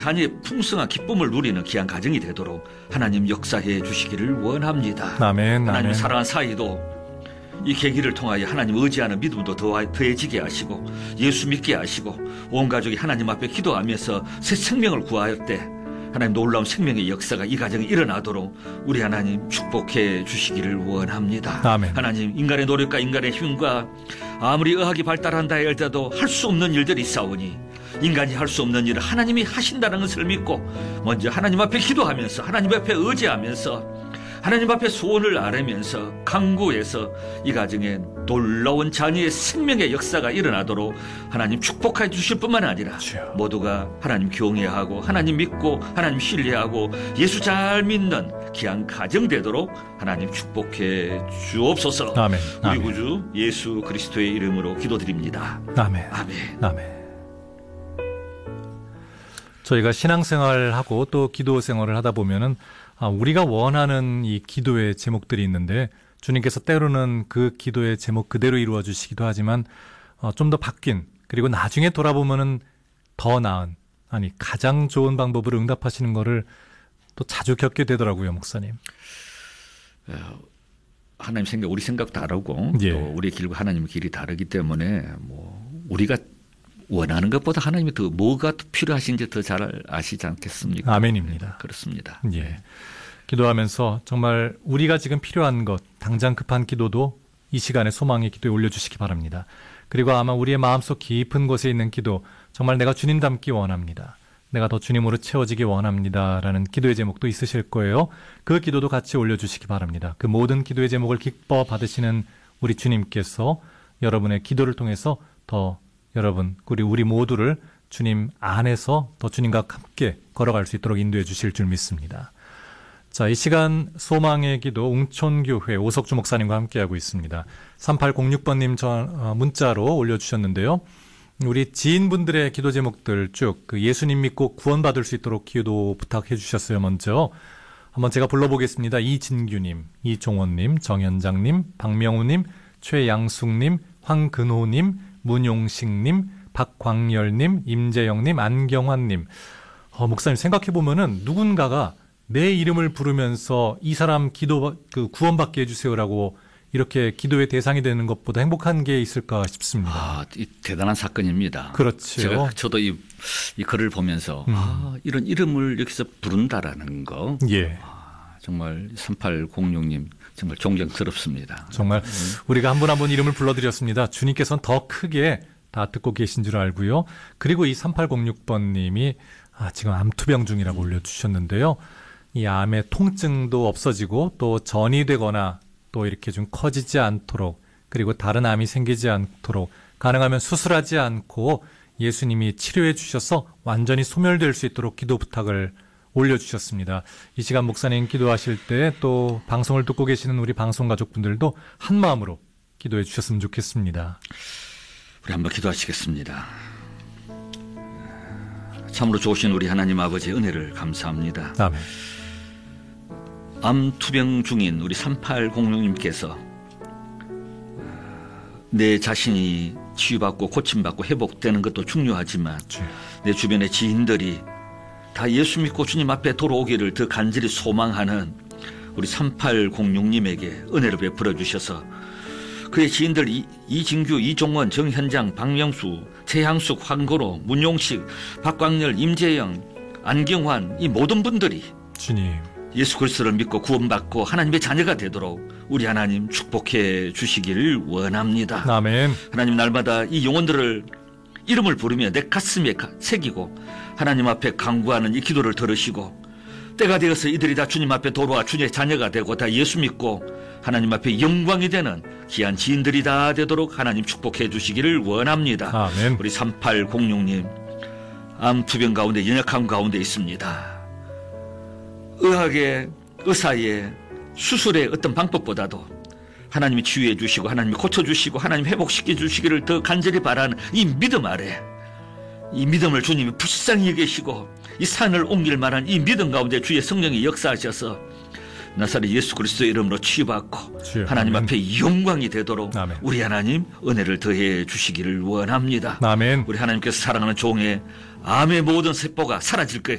자녀의 풍성한 기쁨을 누리는 귀한 가정이 되도록 하나님 역사해 주시기를 원합니다. 아멘. 하나님 아멘. 사랑하는 사이도 이 계기를 통하여 하나님 의지하는 믿음도 더해지게 하시고 예수 믿게 하시고 온 가족이 하나님 앞에 기도하면서 새 생명을 구할 때 하나님 놀라운 생명의 역사가 이 가정에 일어나도록 우리 하나님 축복해 주시기를 원합니다. 아멘. 하나님 인간의 노력과 인간의 힘과 아무리 의학이 발달한다 할지라도 할 수 없는 일들이 있사오니 인간이 할 수 없는 일을 하나님이 하신다는 것을 믿고 먼저 하나님 앞에 기도하면서 하나님 앞에 의지하면서 하나님 앞에 소원을 아뢰면서 간구해서 이 가정에 놀라운 자녀의 생명의 역사가 일어나도록 하나님 축복해 주실 뿐만 아니라 모두가 하나님 경외하고 하나님 믿고 하나님 신뢰하고 예수 잘 믿는 귀한 가정 되도록 하나님 축복해 주옵소서. 아멘. 우리 아멘. 구주 예수 그리스도의 이름으로 기도드립니다. 아멘. 아멘. 아멘. 저희가 신앙생활하고 또 기도 생활을 하다 보면은 우리가 원하는 이 기도의 제목들이 있는데 주님께서 때로는 그 기도의 제목 그대로 이루어 주시기도 하지만 좀 더 바뀐 그리고 나중에 돌아보면은 더 나은 가장 좋은 방법으로 응답하시는 거를 또 자주 겪게 되더라고요, 목사님. 하나님 생각 우리 생각 다르고 예. 또 우리의 길과 하나님의 길이 다르기 때문에 우리가 원하는 것보다 하나님이 더 뭐가 더 필요하신지 더 잘 아시지 않겠습니까? 아멘입니다. 그렇습니다. 예. 기도하면서 정말 우리가 지금 필요한 것, 당장 급한 기도도 이 시간에 소망의 기도에 올려주시기 바랍니다. 그리고 아마 우리의 마음속 깊은 곳에 있는 기도, 정말 내가 주님 닮기 원합니다. 내가 더 주님으로 채워지기 원합니다. 라는 기도의 제목도 있으실 거예요. 그 기도도 같이 올려주시기 바랍니다. 그 모든 기도의 제목을 기뻐 받으시는 우리 주님께서 여러분의 기도를 통해서 더 여러분, 우리 모두를 주님 안에서 더 주님과 함께 걸어갈 수 있도록 인도해 주실 줄 믿습니다. 자, 이 시간 소망의 기도 웅촌교회 오석주 목사님과 함께하고 있습니다. 3806번님 문자로 올려주셨는데요. 우리 지인분들의 기도 제목들 쭉 예수님 믿고 구원받을 수 있도록 기도 부탁해 주셨어요. 먼저 한번 제가 불러보겠습니다. 이진규님, 이종원님, 정현장님, 박명우님, 최양숙님, 황근호님, 문용식님, 박광열님, 임재영님, 안경환님. 목사님 생각해보면은 누군가가 내 이름을 부르면서 이 사람 구원받게 해주세요라고 이렇게 기도의 대상이 되는 것보다 행복한 게 있을까 싶습니다. 대단한 사건입니다. 그렇죠. 저도 이 글을 보면서 이런 이름을 여기서 부른다라는 거. 예. 정말 3806님 정말 존경스럽습니다. 정말 우리가 한 분 한 분 이름을 불러드렸습니다. 주님께서는 더 크게 다 듣고 계신 줄 알고요. 그리고 이 3806번님이 지금 암투병 중이라고 올려주셨는데요. 이 암의 통증도 없어지고 또 전이 되거나 또 이렇게 좀 커지지 않도록 그리고 다른 암이 생기지 않도록 가능하면 수술하지 않고 예수님이 치료해 주셔서 완전히 소멸될 수 있도록 기도 부탁을 올려주셨습니다. 이 시간 목사님 기도하실 때 또 방송을 듣고 계시는 우리 방송 가족분들도 한 마음으로 기도해 주셨으면 좋겠습니다. 우리 한번 기도하시겠습니다. 참으로 좋으신 우리 하나님 아버지의 은혜를 감사합니다. 아멘. 암 투병 중인 우리 3806님께서 내 자신이 치유받고 고침받고 회복되는 것도 중요하지만 내 주변의 지인들이 다 예수 믿고 주님 앞에 돌아오기를 더 간절히 소망하는 우리 3806님에게 은혜를 베풀어 주셔서 그의 지인들 이진규, 이종원, 정현장, 박명수, 최향숙, 황고로, 문용식, 박광열, 임재영, 안경환 이 모든 분들이 주님 예수 그리스도를 믿고 구원받고 하나님의 자녀가 되도록 우리 하나님 축복해 주시기를 원합니다. 아멘. 하나님 날마다 이 영혼들을 이름을 부르며 내 가슴에 새기고 하나님 앞에 간구하는 이 기도를 들으시고 때가 되어서 이들이 다 주님 앞에 돌아와 주님의 자녀가 되고 다 예수 믿고 하나님 앞에 영광이 되는 귀한 지인들이 다 되도록 하나님 축복해 주시기를 원합니다. 아멘. 우리 3806님 암투병 가운데 연약함 가운데 있습니다. 의사의 수술의 어떤 방법보다도 하나님이 치유해 주시고 하나님이 고쳐주시고 하나님이 회복시켜 주시기를 더 간절히 바라는 이 믿음 아래 이 믿음을 주님이 불쌍히 여기시고 이 산을 옮길 만한 이 믿음 가운데 주의 성령이 역사하셔서 나사렛 예수 그리스도의 이름으로 치유받고 주여, 하나님 아멘. 앞에 영광이 되도록 아멘. 우리 하나님 은혜를 더해 주시기를 원합니다. 아멘. 우리 하나님께서 사랑하는 종의 암의 모든 세포가 사라질 거예요.